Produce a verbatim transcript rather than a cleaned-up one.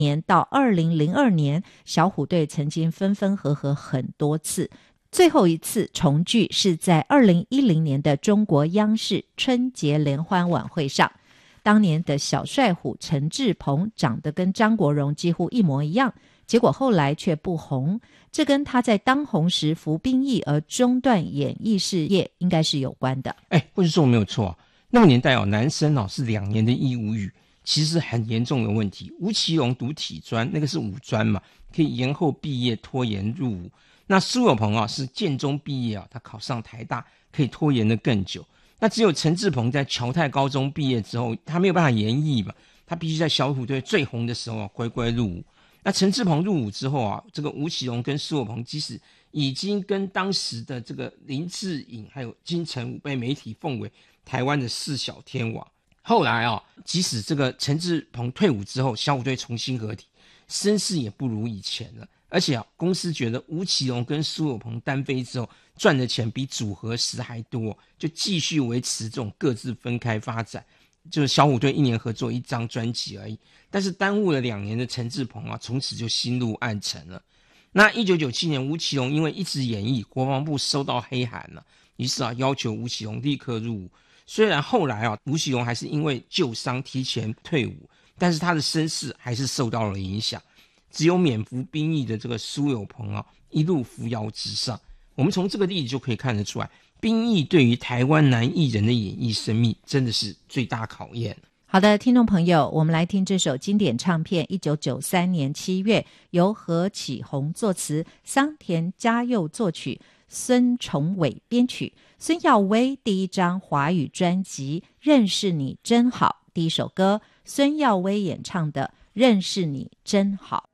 年到二零零二年，小虎队曾经分分合合很多次，最后一次重聚是在二零一零年的中国央视春节联欢晚会上。当年的小帅虎陈志朋长得跟张国荣几乎一模一样，结果后来却不红，这跟他在当红时服兵役而中断演艺事业应该是有关的。 哎，不是说我没有错啊，那个年代哦，男生哦是两年的义务役，其实很严重的问题。吴奇隆读体专，那个是五专嘛，可以延后毕业，拖延入伍。那苏有朋啊是建中毕业啊，他考上台大，可以拖延得更久。那只有陈志朋在侨泰高中毕业之后，他没有办法延役嘛，他必须在小虎队最红的时候啊乖乖入伍。那陈志朋入伍之后啊，这个吴奇隆跟苏有朋即使已经跟当时的这个林志颖还有金城武被媒体奉为台湾的四小天王。后来啊，即使这个陈志朋退伍之后，小虎队重新合体，声势也不如以前了。而且啊，公司觉得吴奇隆跟苏有朋单飞之后赚的钱比组合时还多，就继续维持这种各自分开发展。就是小虎队一年合作一张专辑而已，但是耽误了两年的陈志朋啊，从此就心路暗沉了。那一九九七年，吴奇隆因为一直演绎，国防部收到黑函了，于是啊要求吴奇隆立刻入伍。虽然后来啊，吴奇隆还是因为旧伤提前退伍，但是他的声势还是受到了影响。只有免服兵役的这个苏有朋啊，一路扶摇直上。我们从这个例子就可以看得出来，兵役对于台湾男艺人的演艺生命真的是最大考验。 好的，听众朋友，我们来听这首经典唱片，一九九三年七月由何启宏作词，桑田佳佑作曲，孙崇伟编曲，孙耀威第一张华语专辑《认识你真好》第一首歌，孙耀威演唱的《认识你真好》。